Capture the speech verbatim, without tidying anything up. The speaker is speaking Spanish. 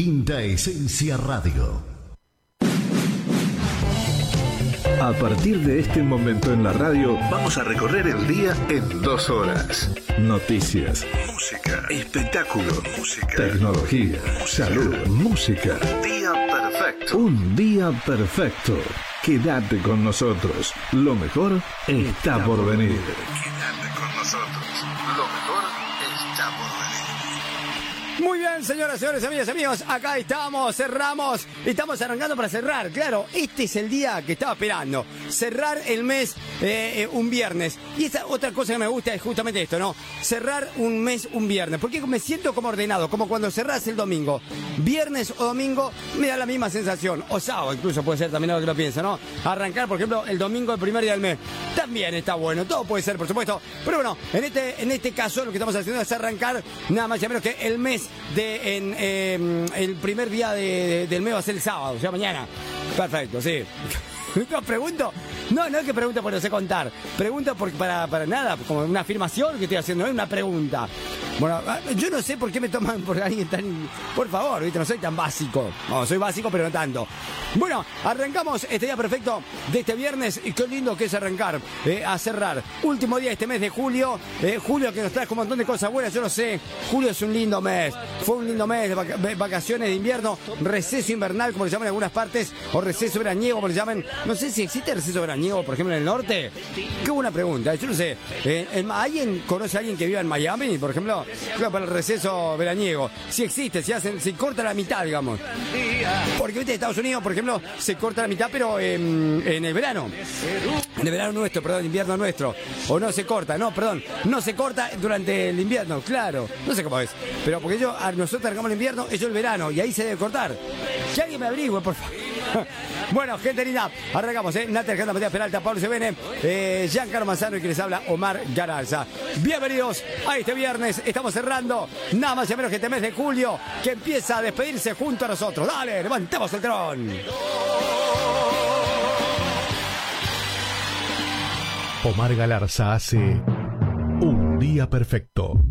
Quinta Esencia Radio. A partir de este momento en la radio, vamos a recorrer el día en dos horas. Noticias, música, espectáculo, música, tecnología, música, salud, música. Un día perfecto. Un día perfecto. Quédate con nosotros. Lo mejor está, está por venir. venir. Quédate con nosotros. Lo mejor está por venir. Muy bien, señoras, señores, amigas, amigos, acá estamos, cerramos, estamos arrancando para cerrar, claro, este es el día que estaba esperando, cerrar el mes eh, eh, un viernes, y esa otra cosa que me gusta es justamente esto, ¿no? Cerrar un mes un viernes, porque me siento como ordenado, como cuando cerrás el domingo, viernes o domingo me da la misma sensación, o sábado incluso puede ser también lo que lo pienso, ¿no? Arrancar, por ejemplo, el domingo, el primer día del mes, también está bueno, todo puede ser, por supuesto, pero bueno, en este, en este caso lo que estamos haciendo es arrancar nada más y menos que el mes de en eh, el primer día de, de, del mes va a ser el sábado, o sea, mañana. Perfecto, sí. No pregunto, no, no es que pregunto porque no sé contar, pregunto porque para, para nada, como una afirmación que estoy haciendo, no es una pregunta. Bueno, yo no sé por qué me toman por alguien tan... Por favor, ¿viste? No soy tan básico. No, soy básico, pero no tanto. Bueno, arrancamos este día perfecto de este viernes. Y qué lindo que es arrancar, eh, a cerrar. Último día de este mes de julio. Eh, julio que nos trae un montón de cosas buenas, yo lo sé. Julio es un lindo mes. Fue un lindo mes de vac- vacaciones de invierno. Receso invernal, como le llaman en algunas partes. O receso veraniego, como le llaman. No sé si existe receso veraniego, por ejemplo, en el norte. Qué buena pregunta. Yo no sé. Eh, en, ¿Alguien conoce a alguien que viva en Miami, por ejemplo? Claro, para el receso veraniego. Si existe, si hacen, se corta la mitad, digamos. Porque viste, en Estados Unidos, por ejemplo, se corta la mitad, pero en, en el verano. En el verano nuestro, perdón, invierno nuestro. O no se corta, no, perdón. No se corta durante el invierno, claro. No sé cómo es. Pero porque yo, nosotros arrancamos el invierno, ellos el verano, y ahí se debe cortar. Que alguien me averigüe, por favor. Bueno, gente linda, arrancamos, ¿eh? Nata Alejandra Matías Peralta, Pablo Sebene, eh, Giancarlo Manzano y que les habla Omar Galarza. Bienvenidos a este viernes, estamos cerrando nada más y menos que este mes de julio, que empieza a despedirse junto a nosotros. Dale, levantamos el telón. Omar Galarza hace Un Día Perfecto.